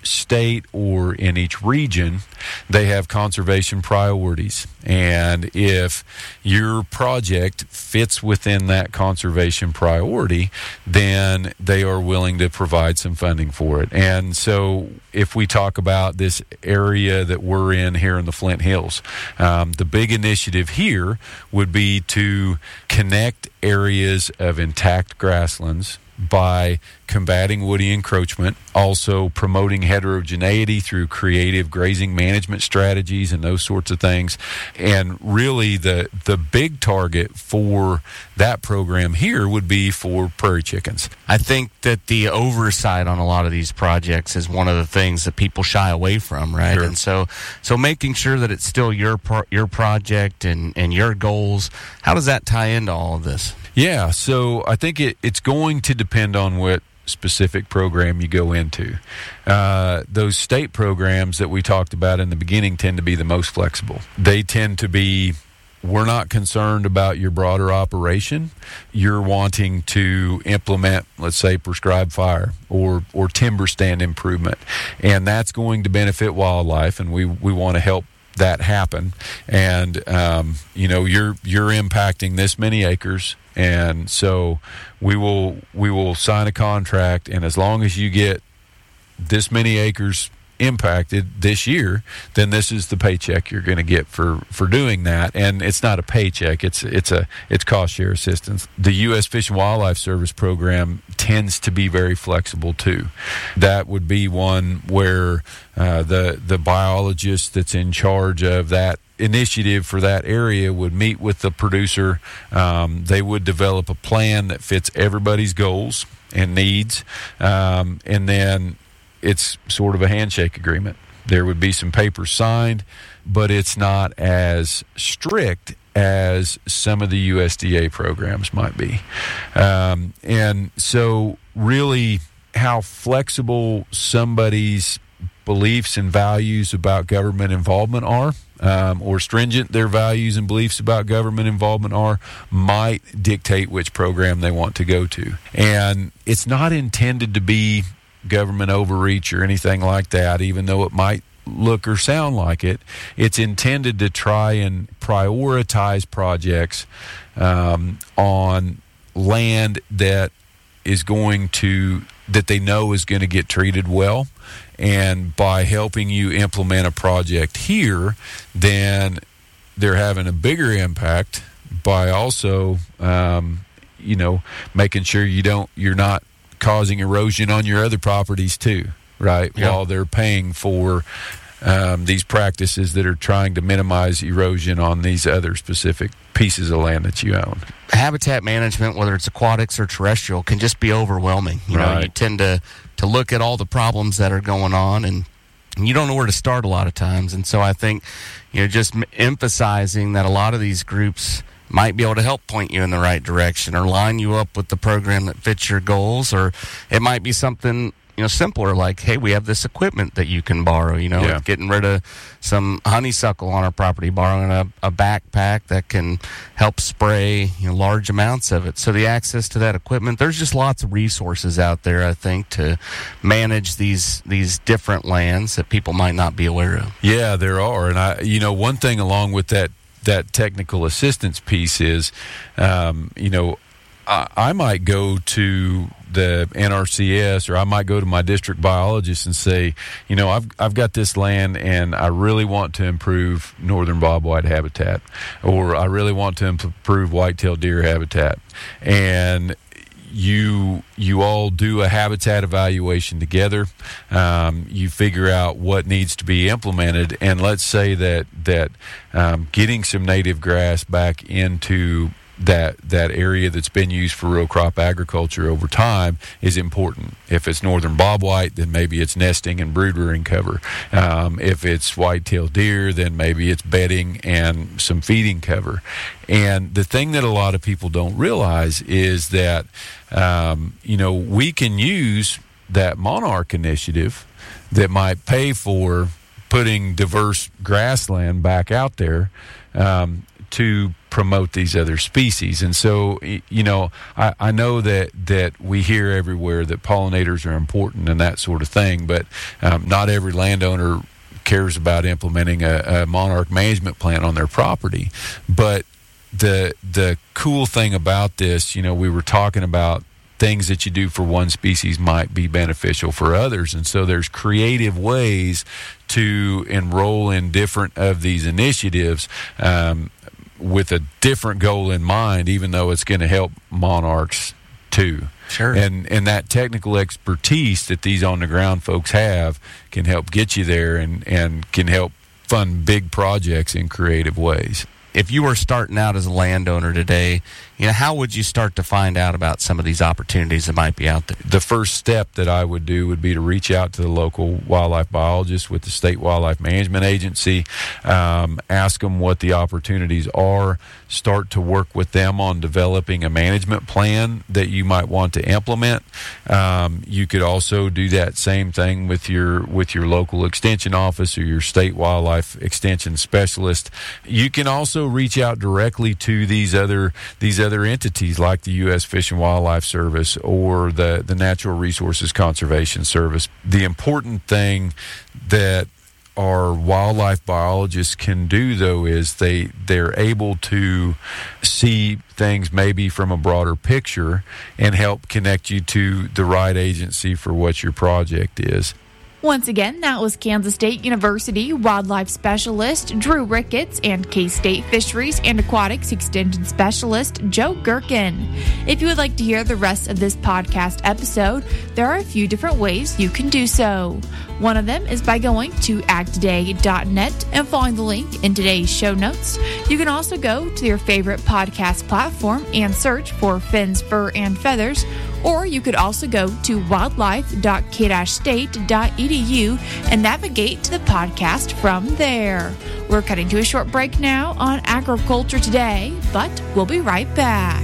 state or in each region, they have conservation priorities. And if your project fits within that conservation priority, then they are willing to provide some funding for it. And so if we talk about this area that we're in here in the Flint Hills, the big initiative here would be to connect areas of intact grasslands by combating woody encroachment, also promoting heterogeneity through creative grazing management strategies and those sorts of things. And really the big target for that program here would be for prairie chickens. I think that the oversight on a lot of these projects is one of the things that people shy away from, right? Sure. And so making sure that it's still your project and your goals, how does that tie into all of this? Yeah, so I think it's going to depend on what specific program you go into. Those state programs that we talked about in the beginning tend to be the most flexible. They tend to be, we're not concerned about your broader operation. You're wanting to implement, let's say, prescribed fire or timber stand improvement, and that's going to benefit wildlife, and we want to help that happen. And you're impacting this many acres, and so we will sign a contract, and as long as you get this many acres impacted this year, then this is the paycheck you're going to get for doing that. And it's not a paycheck, it's cost share assistance. The U.S. Fish and Wildlife Service program tends to be very flexible too. That would be one where the biologist that's in charge of that initiative for that area would meet with the producer. They would develop a plan that fits everybody's goals and needs, and then it's sort of a handshake agreement. There would be some papers signed, but it's not as strict as some of the USDA programs might be. And so really how flexible somebody's beliefs and values about government involvement are, or stringent their values and beliefs about government involvement are, might dictate which program they want to go to. And it's not intended to be government overreach or anything like that, even though it might look or sound like it. It's intended to try and prioritize projects on land that they know is going to get treated well. And by helping you implement a project here, then they're having a bigger impact by also making sure you're not causing erosion on your other properties too, right? Yeah. While they're paying for these practices that are trying to minimize erosion on these other specific pieces of land that you own. Habitat management, whether it's aquatics or terrestrial, can just be overwhelming. You tend to look at all the problems that are going on, and you don't know where to start a lot of times. And so I think, just emphasizing that a lot of these groups might be able to help point you in the right direction or line you up with the program that fits your goals, or it might be something simpler like, hey, we have this equipment that you can borrow, getting rid of some honeysuckle on our property, borrowing a backpack that can help spray large amounts of it. So the access to that equipment, there's just lots of resources out there, I think, to manage these different lands that people might not be aware of. Yeah, there are. And one thing along with that technical assistance piece is, I might go to the NRCS, or I might go to my district biologist and say, I've got this land and I really want to improve northern bobwhite habitat, or I really want to improve white-tailed deer habitat. And you all do a habitat evaluation together. You figure out what needs to be implemented, and let's say that getting some native grass back into that area that's been used for row crop agriculture over time is important. If it's northern bobwhite, then maybe it's nesting and brood rearing cover. If it's white-tailed deer, then maybe it's bedding and some feeding cover. And the thing that a lot of people don't realize is that we can use that Monarch initiative that might pay for putting diverse grassland back out there to promote these other species. And so, I know that we hear everywhere that pollinators are important and that sort of thing, but not every landowner cares about implementing a monarch management plan on their property. But the cool thing about this, we were talking about things that you do for one species might be beneficial for others. And so there's creative ways to enroll in different of these initiatives with a different goal in mind, even though it's going to help monarchs too. Sure. And that technical expertise that these on-the-ground folks have can help get you there and can help fund big projects in creative ways. If you were starting out as a landowner today, how would you start to find out about some of these opportunities that might be out there? The first step that I would do would be to reach out to the local wildlife biologist with the State Wildlife Management Agency, ask them what the opportunities are, start to work with them on developing a management plan that you might want to implement. You could also do that same thing with your local extension office or your state wildlife extension specialist. You can also reach out directly to these other entities like the U.S. Fish and Wildlife Service or the Natural Resources Conservation Service. The important thing that our wildlife biologists can do, though, is they're able to see things maybe from a broader picture and help connect you to the right agency for what your project is. Once again, that was Kansas State University wildlife specialist Drew Ricketts and K-State Fisheries and Aquatics Extension Specialist Joe Gerken. If you would like to hear the rest of this podcast episode, there are a few different ways you can do so. One of them is by going to agtoday.net and following the link in today's show notes. You can also go to your favorite podcast platform and search for Fins, Fur, and Feathers, or you could also go to wildlife.k-state.edu and navigate to the podcast from there. We're cutting to a short break now on Agriculture Today, but we'll be right back.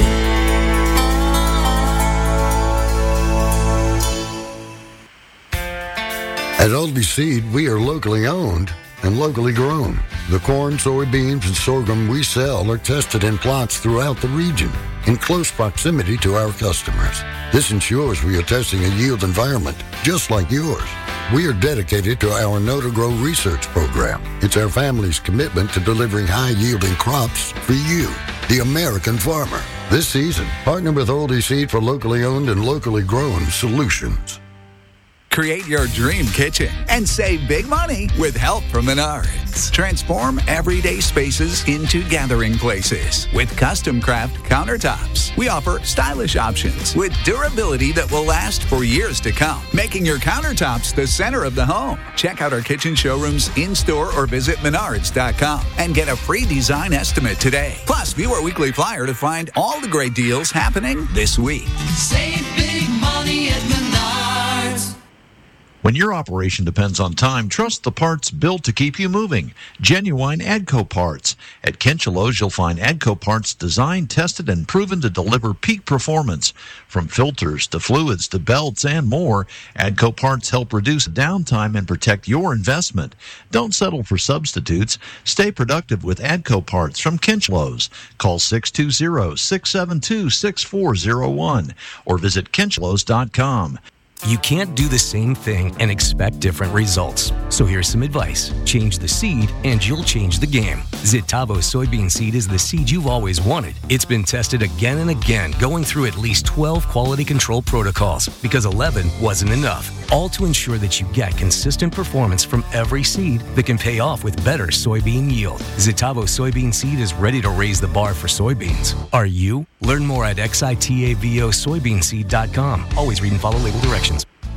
At Aldi Seed, we are locally owned and locally grown. The corn, soybeans, and sorghum we sell are tested in plots throughout the region in close proximity to our customers. This ensures we are testing a yield environment just like yours. We are dedicated to our Know-to-Grow research program. It's our family's commitment to delivering high-yielding crops for you, the American farmer. This season, partner with Aldi Seed for locally owned and locally grown solutions. Create your dream kitchen and save big money with help from Menards. Transform everyday spaces into gathering places with custom craft countertops. We offer stylish options with durability that will last for years to come, making your countertops the center of the home. Check out our kitchen showrooms in-store or visit menards.com and get a free design estimate today. Plus, view our weekly flyer to find all the great deals happening this week. Save big money at Menards. When your operation depends on time, trust the parts built to keep you moving. Genuine AGCO parts. At Kinchelo's, you'll find AGCO parts designed, tested, and proven to deliver peak performance. From filters to fluids to belts and more, AGCO parts help reduce downtime and protect your investment. Don't settle for substitutes. Stay productive with AGCO parts from Kinchelo's. Call 620-672-6401 or visit kinchelos.com. You can't do the same thing and expect different results. So here's some advice. Change the seed and you'll change the game. Zitavo soybean seed is the seed you've always wanted. It's been tested again and again, going through at least 12 quality control protocols because 11 wasn't enough. All to ensure that you get consistent performance from every seed that can pay off with better soybean yield. Zitavo soybean seed is ready to raise the bar for soybeans. Are you? Learn more at xitavosoybeanseed.com. Always read and follow label directions.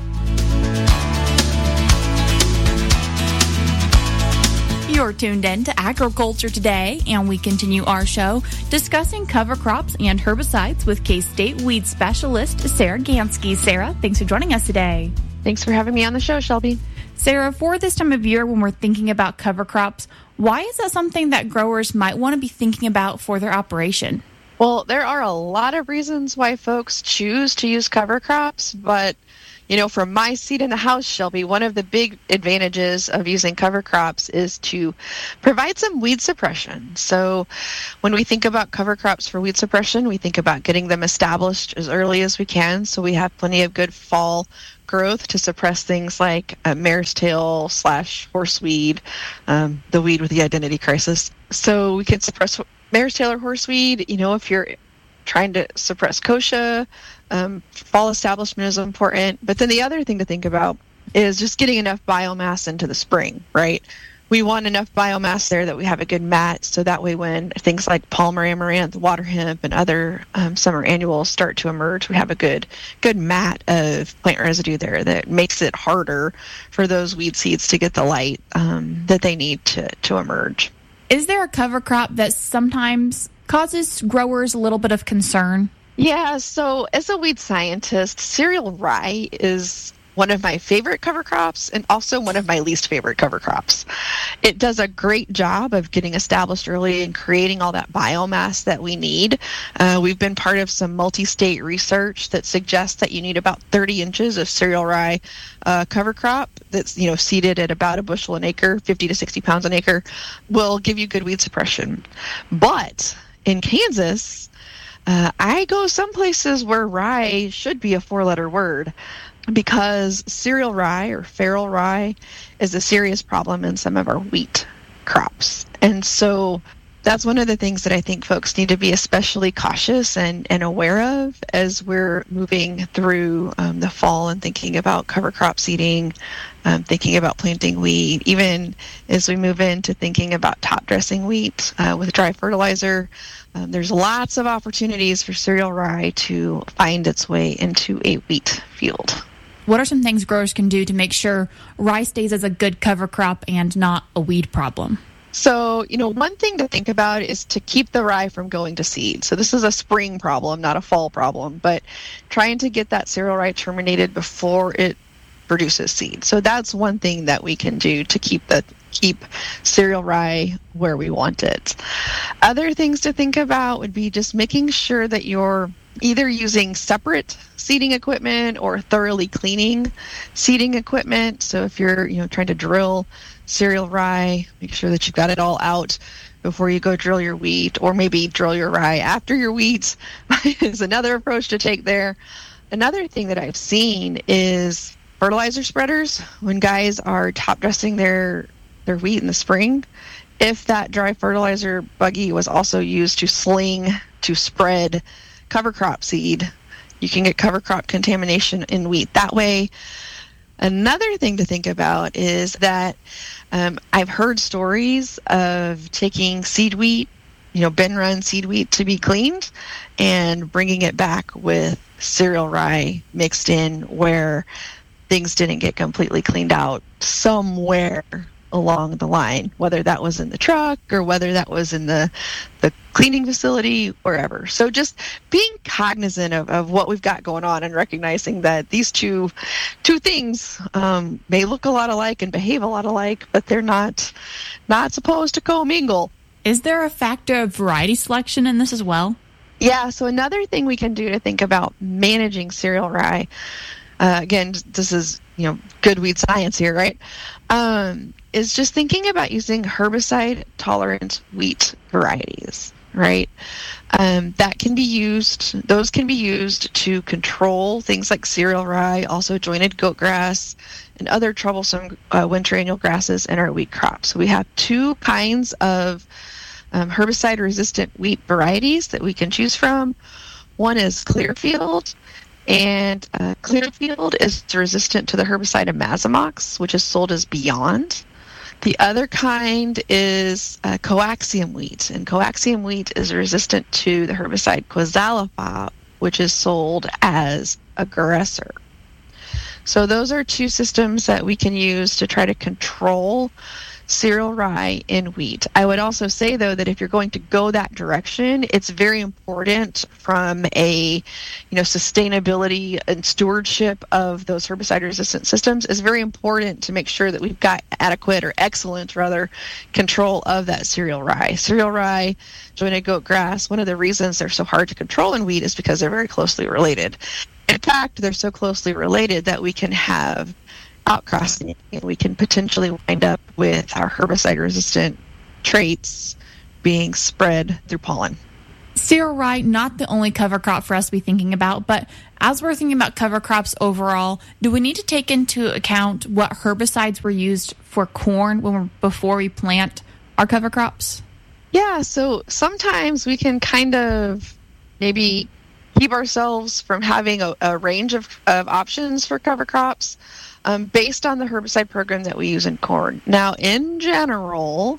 You're tuned in to Agriculture Today, and we continue our show discussing cover crops and herbicides with K-State weed specialist Sarah Gansky. Sarah, thanks for joining us today. Thanks for having me on the show, Shelby. Sarah, for this time of year when we're thinking about cover crops, why is that something that growers might want to be thinking about for their operation? Well, there are a lot of reasons why folks choose to use cover crops, but From my seat in the house, Shelby, one of the big advantages of using cover crops is to provide some weed suppression. So when we think about cover crops for weed suppression, we think about getting them established as early as we can so we have plenty of good fall growth to suppress things like mare's tail / horseweed, the weed with the identity crisis. So we can suppress mare's tail or horseweed. If you're trying to suppress kochia, fall establishment is important. But then the other thing to think about is just getting enough biomass into the spring, right? We want enough biomass there that we have a good mat, so that way when things like Palmer amaranth, water hemp, and other summer annuals start to emerge, we have a good mat of plant residue there that makes it harder for those weed seeds to get the light that they need to emerge. Is there a cover crop that sometimes causes growers a little bit of concern? Yeah, so as a weed scientist, cereal rye is one of my favorite cover crops and also one of my least favorite cover crops. It does a great job of getting established early and creating all that biomass that we need. We've been part of some multi-state research that suggests that you need about 30 inches of cereal rye cover crop that's seeded at about a bushel an acre, 50 to 60 pounds an acre, will give you good weed suppression. But in Kansas, I go some places where rye should be a 4-letter word, because cereal rye or feral rye is a serious problem in some of our wheat crops. And so that's one of the things that I think folks need to be especially cautious and aware of as we're moving through the fall and thinking about cover crop seeding, thinking about planting wheat, even as we move into thinking about top dressing wheat with dry fertilizer. There's lots of opportunities for cereal rye to find its way into a wheat field. What are some things growers can do to make sure rye stays as a good cover crop and not a weed problem? So, one thing to think about is to keep the rye from going to seed. So this is a spring problem, not a fall problem, but trying to get that cereal rye terminated before it produces seed. So that's one thing that we can do to keep cereal rye where we want it. Other things to think about would be just making sure that you're either using separate seeding equipment or thoroughly cleaning seeding equipment. So if you're trying to drill cereal rye, make sure that you've got it all out before you go drill your wheat, or maybe drill your rye after your wheat is another approach to take there. Another thing that I've seen is fertilizer spreaders. When guys are top dressing their wheat in the spring, if that dry fertilizer buggy was also used to spread cover crop seed, you can get cover crop contamination in wheat that way. Another thing to think about is that I've heard stories of taking seed wheat, bin run seed wheat to be cleaned and bringing it back with cereal rye mixed in where things didn't get completely cleaned out somewhere along the line, whether that was in the truck or whether that was in the cleaning facility, wherever. So just being cognizant of what we've got going on and recognizing that these two things may look a lot alike and behave a lot alike, but they're not supposed to commingle. Is there a factor of variety selection in this as well? Yeah, so another thing we can do to think about managing cereal rye, again, this is good weed science here, right? Is just thinking about using herbicide-tolerant wheat varieties, right? Those can be used to control things like cereal rye, also jointed goatgrass, and other troublesome winter annual grasses in our wheat crops. So we have two kinds of herbicide-resistant wheat varieties that we can choose from. One is Clearfield, and Clearfield is resistant to the herbicide imazamox, which is sold as Beyond. The other kind is coaxium wheat, and coaxium wheat is resistant to the herbicide quizalofop, which is sold as Aggressor. So those are two systems that we can use to try to control cereal rye in wheat. I would also say, though, that if you're going to go that direction, it's very important from a sustainability and stewardship of those herbicide-resistant systems. It's very important to make sure that we've got adequate or excellent, rather, control of that cereal rye. Cereal rye, jointed goat grass, one of the reasons they're so hard to control in wheat is because they're very closely related. In fact, they're so closely related that we can have outcrossing, and we can potentially wind up with our herbicide-resistant traits being spread through pollen. Cereal rye, not the only cover crop for us to be thinking about, but as we're thinking about cover crops overall, do we need to take into account what herbicides were used for corn before we plant our cover crops? Yeah, so sometimes we can kind of maybe keep ourselves from having a range of options for cover crops based on the herbicide program that we use in corn. Now, in general,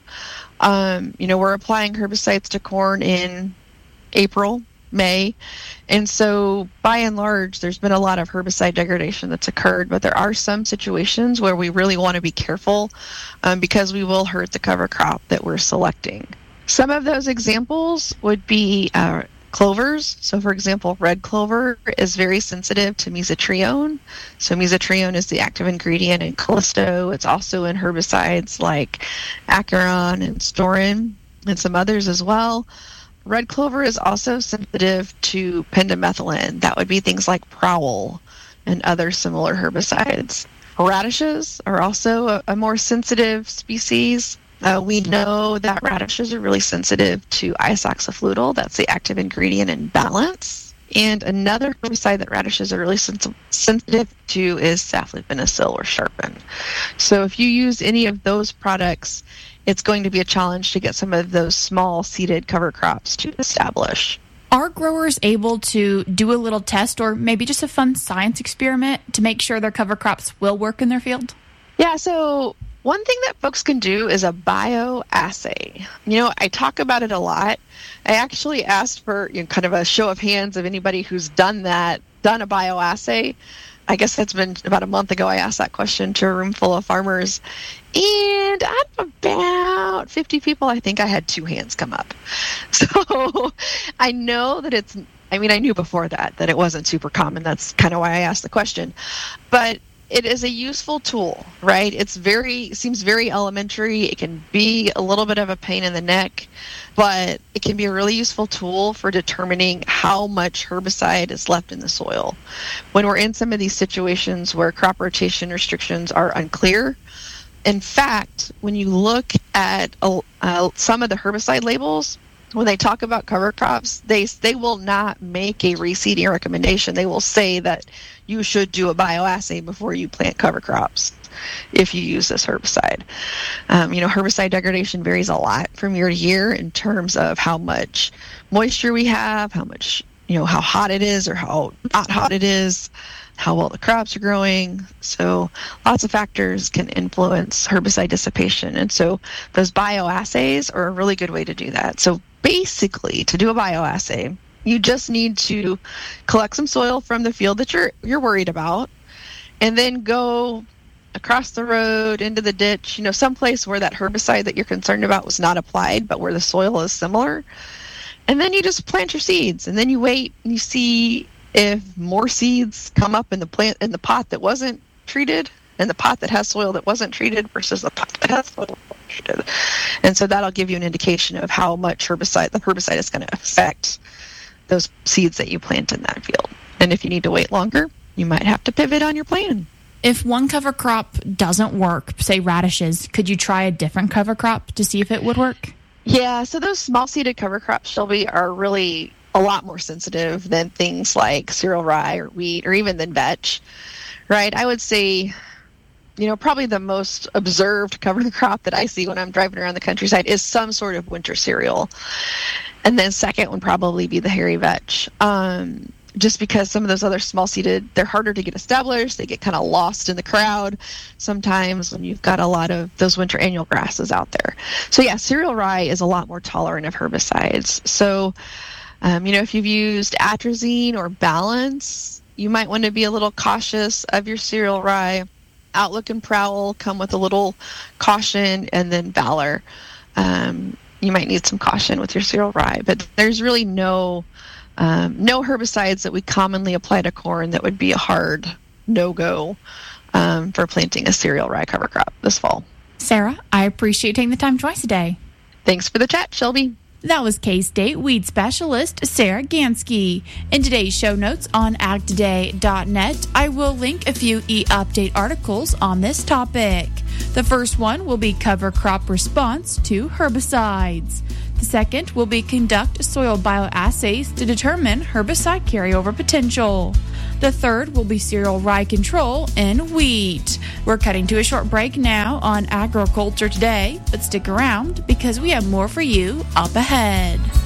we're applying herbicides to corn in April, May, and so by and large, there's been a lot of herbicide degradation that's occurred, but there are some situations where we really want to be careful because we will hurt the cover crop that we're selecting. Some of those examples would be clovers. So, for example, red clover is very sensitive to mesotrione. So mesotrione is the active ingredient in Callisto. It's also in herbicides like Acheron and Storin and some others as well. Red clover is also sensitive to pendimethalin. That would be things like Prowl and other similar herbicides. Radishes are also a more sensitive species. We know that radishes are really sensitive to isoxafludel. That's the active ingredient in Balance. And another herbicide that radishes are really sensitive to is saflufenicil or Sharpen. So if you use any of those products, it's going to be a challenge to get some of those small seeded cover crops to establish. Are growers able to do a little test or maybe just a fun science experiment to make sure their cover crops will work in their field? Yeah, so one thing that folks can do is a bioassay. I talk about it a lot. I actually asked for kind of a show of hands of anybody who's done a bioassay. I guess it's been about a month ago I asked that question to a room full of farmers. And out of about 50 people, I think I had 2 hands come up. So I know that I knew before that it wasn't super common. That's kind of why I asked the question. But it is a useful tool, right? It seems very elementary. It can be a little bit of a pain in the neck, but it can be a really useful tool for determining how much herbicide is left in the soil. When we're in some of these situations where crop rotation restrictions are unclear, in fact, when you look at some of the herbicide labels, when they talk about cover crops, they will not make a reseeding recommendation. They will say that you should do a bioassay before you plant cover crops if you use this herbicide. Herbicide degradation varies a lot from year to year in terms of how much moisture we have, how much, how hot it is or how not hot it is, how well the crops are growing. So lots of factors can influence herbicide dissipation. And so those bioassays are a really good way to do that. So basically, to do a bioassay, you just need to collect some soil from the field that you're worried about, and then go across the road into the ditch, someplace where that herbicide that you're concerned about was not applied, but where the soil is similar. And then you just plant your seeds, and then you wait and you see if more seeds come up in the pot that wasn't treated, and the pot that has soil that wasn't treated versus the pot that has soil that wasn't treated. And so that'll give you an indication of how much the herbicide is going to affect those seeds that you plant in that field. And if you need to wait longer, you might have to pivot on your plan. If one cover crop doesn't work, say radishes, could you try a different cover crop to see if it would work? Yeah, so those small seeded cover crops, Shelby, are really a lot more sensitive than things like cereal rye or wheat or even than vetch, right? I would say, probably the most observed cover crop that I see when I'm driving around the countryside is some sort of winter cereal. And then second would probably be the hairy vetch. Just because some of those other small seeded, they're harder to get established. They get kind of lost in the crowd sometimes when you've got a lot of those winter annual grasses out there. So yeah, cereal rye is a lot more tolerant of herbicides. So, if you've used atrazine or Balance, you might want to be a little cautious of your cereal rye. Outlook and Prowl come with a little caution, and then Valor. You might need some caution with your cereal rye, but there's really no herbicides that we commonly apply to corn that would be a hard no-go for planting a cereal rye cover crop this fall. Sarah, I appreciate taking the time twice a day. Thanks for the chat, Shelby. That was K-State weed specialist Sarah Gansky. In today's show notes on agtoday.net, I will link a few e-update articles on this topic. The first one will be cover crop response to herbicides. The second will be conduct soil bioassays to determine herbicide carryover potential. The third will be cereal rye control in wheat. We're cutting to a short break now on Agriculture Today, but stick around because we have more for you up ahead.